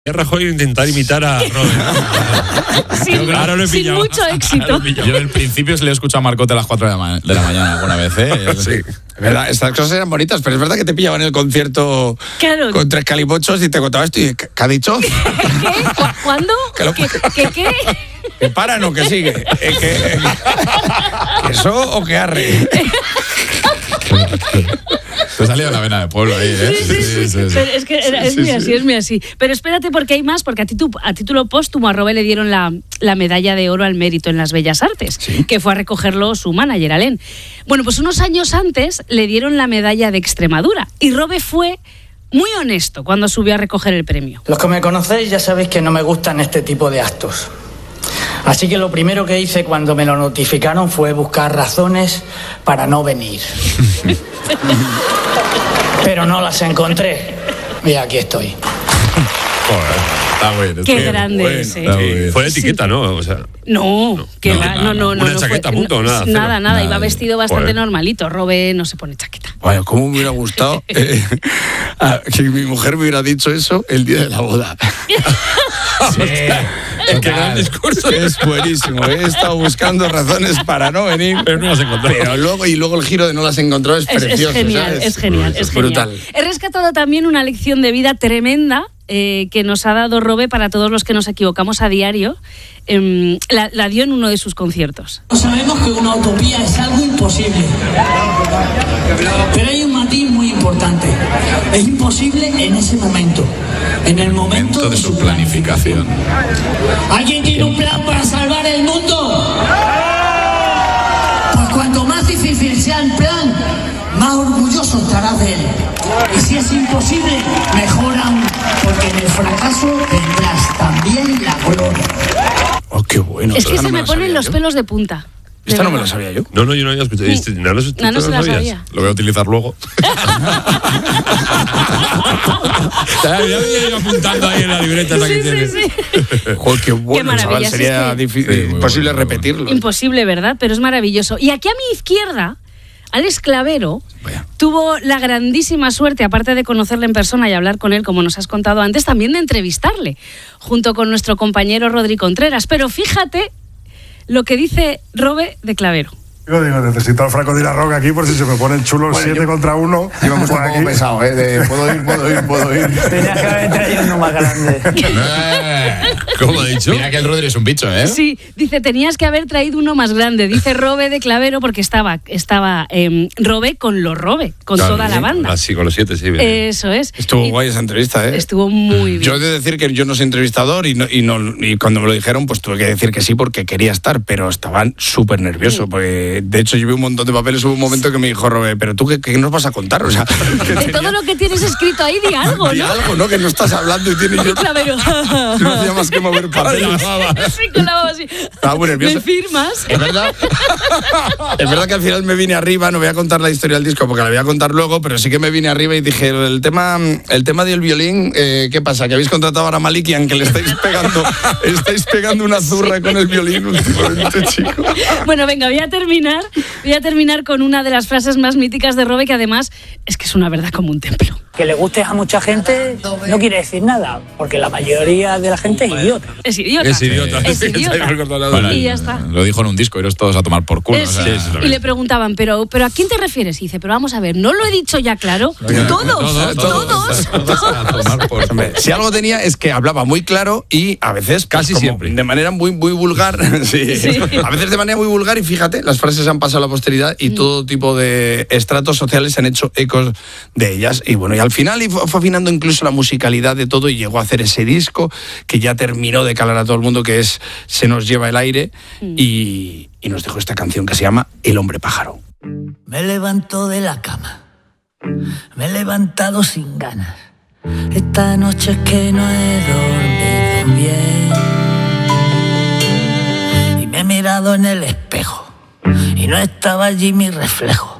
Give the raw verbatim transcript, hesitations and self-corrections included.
Rajoy intentar imitar a Robert. sin, claro, lo he sin mucho éxito. Yo al principio se le he escuchado a Marcote a las cuatro de la, ma- de la mañana alguna vez, ¿eh? Sí. Es verdad, estas cosas eran bonitas, pero es verdad que te pillaban en el concierto Claro. con tres calipochos y te contaba esto y ¿qué, qué ha dicho? ¿Qué? ¿Cu- ¿Cuándo? Que lo- ¿Qué, qué, qué? ¿Que paran o que sigue? Eh, que, eh, ¿Eso o que arre? Te ha salido la vena de pueblo ahí, ¿eh? Sí, sí, sí, sí. Pero es que era- es Sí, muy sí. así, es muy así. Pero espérate porque hay más, porque a, titu- a título póstumo a Robe le dieron la, la medalla de oro al mérito en las Bellas Artes, que fue a recogerlo su manager, Alén. Bueno, pues unos años antes le dieron la medalla de Extremadura y Robe fue muy honesto cuando subió a recoger el premio. Los que me conocéis ya sabéis que no me gustan este tipo de actos. Así que lo primero que hice cuando me lo notificaron fue buscar razones para no venir. Pero no las encontré. Y aquí estoy. Joder, está bueno. Qué está grande bueno, es, ¿eh? está Sí, bueno. fue de etiqueta, ¿no? O sea, No, que no, va, nada, no, no, no. una no chaqueta, fue- punto, no, nada, cero. Nada, nada, Nada. iba vestido bastante Joder. normalito. Robe no se pone chaqueta. Vaya, cómo me hubiera gustado eh, a- que mi mujer me hubiera dicho eso el día de la boda. qué gran discurso. Es buenísimo. He estado buscando razones para no venir, Pero no las he encontrado. pero luego y luego el giro de no las he encontrado es, Es, es precioso. genial, ¿sabes? es genial, es genial. brutal. He rescatado también una lección de vida tremenda eh, que nos ha dado Robe para todos los que nos equivocamos a diario. Em, la, la dio en uno de sus conciertos. Sabemos que una utopía es algo imposible, pero hay un matiz muy importante. Es imposible en ese momento, en el momento, Momento de su planificación. ¿Alguien tiene un plan para salvar el mundo? Pues cuanto más difícil sea el plan, más orgulloso estarás de él. Y si es imposible, mejor aún, porque en el fracaso tendrás también la gloria. Oh, qué bueno. Es que Esta no se me la ponen sabía los yo. pelos de punta. de Esta no me verdad. la sabía yo. No, no, yo no había escuchado. Este, no, no, ¿tú No, no te se lo la sabías? sabía. Lo voy a utilizar luego. Ya ya había ido apuntando ahí en la libreta esa que Sí, sí, tienes. sí. Joder, qué bueno, maravilla, chaval. si Sería es que- difícil, Sí, muy imposible bueno, muy repetirlo. Imposible, ¿verdad? Pero es maravilloso. Y aquí a mi izquierda, Alex Clavero Vaya. tuvo la grandísima suerte, aparte de conocerle en persona y hablar con él, como nos has contado antes, también de entrevistarle, junto con nuestro compañero Rodri Contreras. Pero fíjate lo que dice Robe de Clavero. Yo digo, necesito al Franco de la Roca aquí por si se me ponen chulos Bueno, siete yo- contra uno. Íbamos por un poco aquí. pesado, ¿eh? De, puedo ir, puedo ir, puedo ir. Tenías que haber traído uno más grande. Eh, ¿Cómo ha dicho? Mira que el Rodri es un bicho, ¿eh? Sí, dice, tenías que haber traído uno más grande, dice Robe de Clavero, porque estaba, estaba eh, Robe con los Robe, con Claro, toda la sí. banda. Así, con los siete, sí. bien. Eso es. Estuvo Y guay esa entrevista, ¿eh? Estuvo muy bien. Yo he de decir que yo no soy entrevistador y, no, y, no, y cuando me lo dijeron, pues tuve que decir que sí porque quería estar, pero estaban súper nerviosos. Porque de hecho, yo vi un montón de papeles. Hubo un momento que me dijo Robé, ¿pero tú qué, qué nos vas a contar? O sea, que De todo lo que tienes escrito ahí, di algo, di ¿no? algo, ¿no? Que no estás hablando y tienes yo. Clavero. Yo no hacía más que mover papeles. Sí, con la baba así. Estaba muy nervioso. ¿Me firmas? Es verdad. Es verdad que al final me vine arriba, no voy a contar la historia del disco porque la voy a contar luego, pero sí que me vine arriba y dije, el tema, el tema del violín, eh, ¿qué pasa? Que habéis contratado ahora a Malikian, que le estáis pegando, estáis pegando una zurra con el violín últimamente, chico. Bueno, venga, voy a terminar. Voy a terminar con una de las frases más míticas de Robe, que además es que es una verdad como un templo. Que le gustes a mucha gente no quiere decir nada, porque la mayoría de la gente es idiota. Es idiota. Es idiota. Es Sí, que idiota. se ha recordado la Bueno, Y ya está. Lo dijo en un disco, iros todos a tomar por culo. Eh, o sea, sí. sí, sí, Y le preguntaban, ¿pero, ¿pero a quién te refieres? Y dice, pero vamos a ver, ¿no lo he dicho ya claro? Todos, todos, a tomar por Hombre, si algo tenía es que hablaba muy claro y a veces pues, Casi como siempre. de manera muy muy vulgar. Sí. Sí. A veces de manera muy vulgar y fíjate, las frases han pasado a la posteridad y todo tipo de estratos sociales se han hecho ecos de ellas. Y bueno, y al final y fue fue afinando incluso la musicalidad de todo y llegó a hacer ese disco que ya terminó de calar a todo el mundo, que es Se nos lleva el aire, y, y nos dejó esta canción que se llama El hombre pájaro. Me levanto de la cama, me he levantado sin ganas. Esta noche es que no he dormido bien. Y me he mirado en el espejo y no estaba allí mi reflejo.